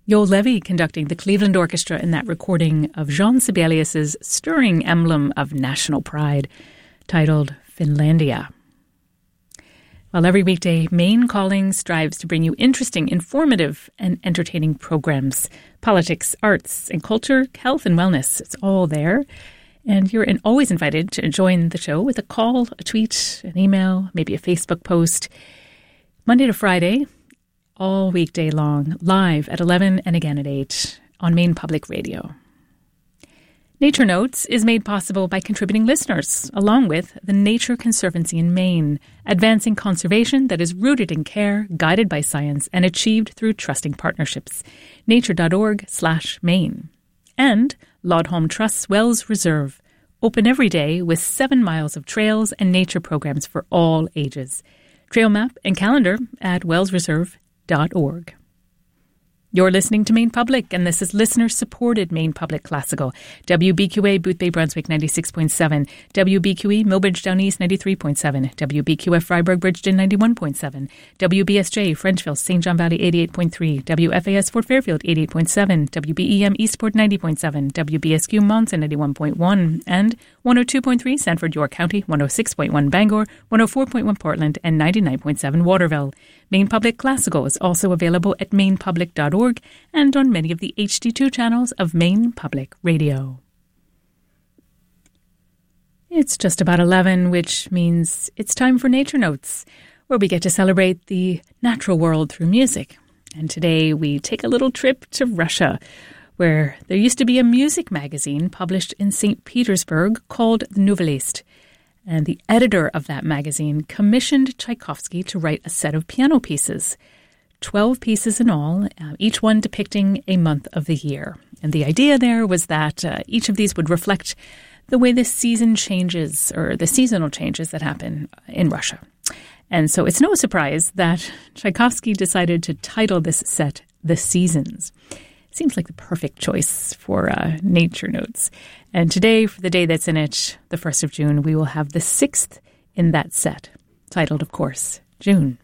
Joel Levy conducting the Cleveland Orchestra in that recording of Jean Sibelius's stirring emblem of national pride, titled Finlandia. Well, every weekday, Maine Calling strives to bring you interesting, informative, and entertaining programs. Politics, arts, and culture, health and wellness, it's all there. And you're always invited to join the show with a call, a tweet, an email, maybe a Facebook post. Monday to Friday, all weekday long, live at 11 and again at 8 on Maine Public Radio. Nature Notes is made possible by contributing listeners, along with the Nature Conservancy in Maine, advancing conservation that is rooted in care, guided by science, and achieved through trusting partnerships. nature.org/Maine. And Laudholm Trust's Wells Reserve, open every day with 7 miles of trails and nature programs for all ages. Trail map and calendar at wellsreserve.org. You're listening to Maine Public, and this is listener-supported Maine Public Classical. WBQA Boothbay Brunswick 96.7, WBQE Millbridge Down East 93.7, WBQF Freiburg Bridgeton 91.7, WBSJ Frenchville St. John Valley 88.3, WFAS Fort Fairfield 88.7, WBEM Eastport 90.7, WBSQ Monson 91.1, and 102.3 Sanford York County, 106.1 Bangor, 104.1 Portland, and 99.7 Waterville. Maine Public Classical is also available at mainpublic.org and on many of the HD2 channels of Maine Public Radio. It's just about 11, which means it's time for Nature Notes, where we get to celebrate the natural world through music. And today we take a little trip to Russia, where there used to be a music magazine published in St. Petersburg called the Novelist. And the editor of that magazine commissioned Tchaikovsky to write a set of piano pieces, 12 pieces in all, each one depicting a month of the year. And the idea there was that each of these would reflect the way the season changes, or the seasonal changes that happen in Russia. And so it's no surprise that Tchaikovsky decided to title this set The Seasons. Seems like the perfect choice for Nature Notes. And today, for the day that's in it, the 1st of June, we will have the 6th in that set, titled, of course, June.